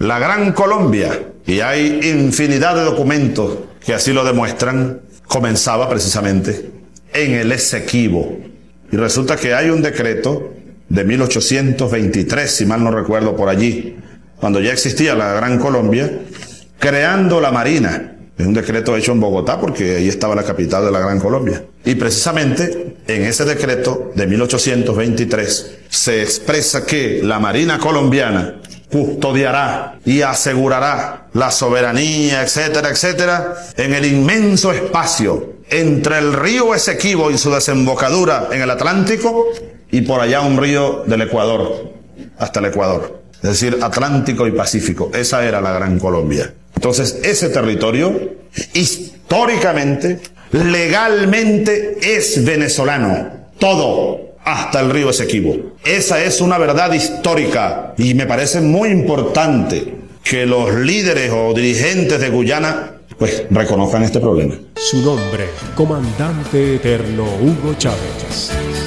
la Gran Colombia, y hay infinidad de documentos que así lo demuestran, comenzaba precisamente en el Esequibo. Y resulta que hay un decreto de 1823, si mal no recuerdo, por allí, cuando ya existía la Gran Colombia, creando la Marina. Es un decreto hecho en Bogotá porque ahí estaba la capital de la Gran Colombia. Y precisamente en ese decreto de 1823 se expresa que la Marina colombiana custodiará y asegurará la soberanía, etcétera, etcétera, en el inmenso espacio entre el río Esequibo y su desembocadura en el Atlántico y por allá un río del Ecuador, hasta el Ecuador. Es decir, Atlántico y Pacífico. Esa era la Gran Colombia. Entonces, ese territorio, históricamente, legalmente, es venezolano. Todo, hasta el río Esequibo. Esa es una verdad histórica y me parece muy importante que los líderes o dirigentes de Guyana, pues, reconozcan este problema. Su nombre, Comandante Eterno Hugo Chávez.